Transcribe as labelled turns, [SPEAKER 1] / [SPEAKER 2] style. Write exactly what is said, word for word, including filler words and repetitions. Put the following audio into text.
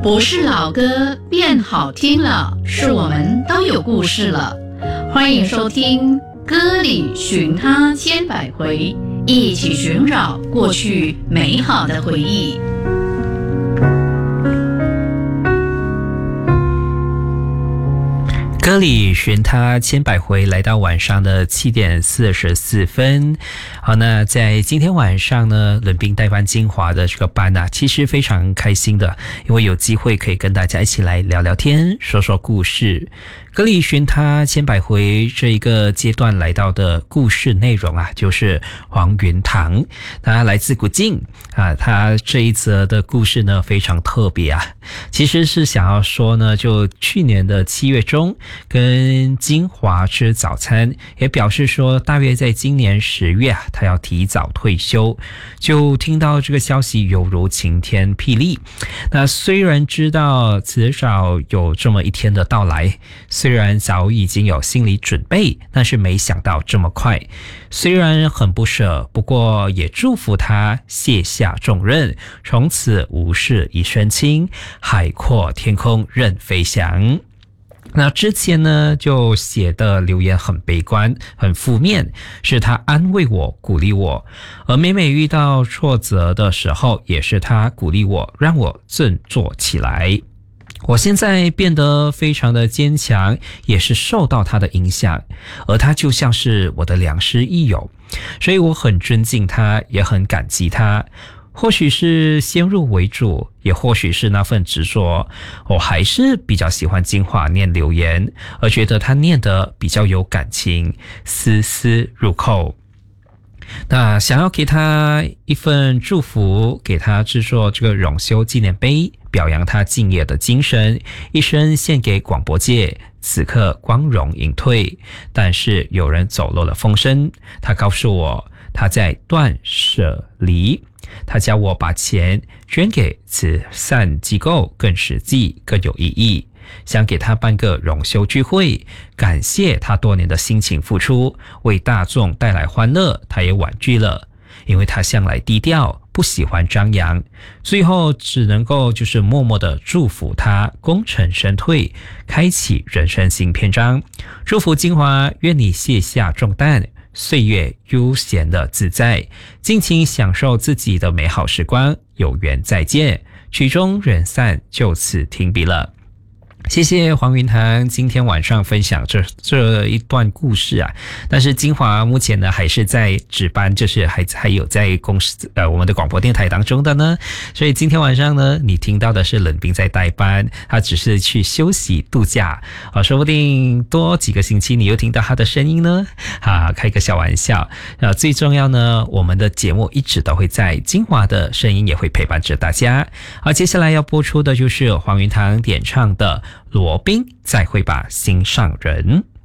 [SPEAKER 1] 不是老歌变好听了，是我们都有故事了。欢迎收听《歌里寻他千百回》，一起寻找过去美好的回忆。
[SPEAKER 2] 歌里寻他千百回，来到晚上的七点四十四分。好，那在今天晚上呢，冷冰代班精华的这个班啊，其实非常开心的，因为有机会可以跟大家一起来聊聊天，说说故事。歌里寻他千百回这一个阶段来到的故事内容啊，就是黄云堂，他来自古晋啊，他这一则的故事呢非常特别啊，其实是想要说呢，就去年的七月中跟金华吃早餐，也表示说大约在今年十月啊，他要提早退休，就听到这个消息犹如晴天霹雳。那虽然知道迟早有这么一天的到来，虽然早已经有心理准备，但是没想到这么快。虽然很不舍，不过也祝福他卸下重任，从此无事一身轻，海阔天空任飞翔。那之前呢，就写的留言很悲观，很负面，是他安慰我，鼓励我，而每每遇到挫折的时候，也是他鼓励我，让我振作起来。我现在变得非常的坚强，也是受到他的影响，而他就像是我的良师益友，所以我很尊敬他，也很感激他。或许是先入为主，也或许是那份执着，我还是比较喜欢金华念留言，而觉得他念得比较有感情，丝丝入扣。那想要给他一份祝福，给他制作这个永修纪念碑，表扬他敬业的精神，一生献给广播界。此刻光荣隐退，但是有人走漏了风声，他告诉我他在断舍离，他教我把钱捐给慈善机构，更实际更有意义。想给他办个荣休聚会，感谢他多年的辛勤付出，为大众带来欢乐，他也婉拒了，因为他向来低调，不喜欢张扬，最后只能够就是默默的祝福他功成身退，开启人生新篇章。祝福金华，愿你卸下重担，岁月悠闲的自在，尽情享受自己的美好时光，有缘再见，曲终人散，就此停笔了。谢谢黄云堂今天晚上分享这这一段故事啊，但是金华目前呢还是在值班，就是还还有在公司呃我们的广播电台当中的呢，所以今天晚上呢你听到的是冷冰在代班，他只是去休息度假啊，说不定多几个星期你又听到他的声音呢啊，开个小玩笑啊，最重要呢我们的节目一直都会在，金华的声音也会陪伴着大家。好，接下来要播出的就是黄云堂点唱的罗宾再会吧心上人。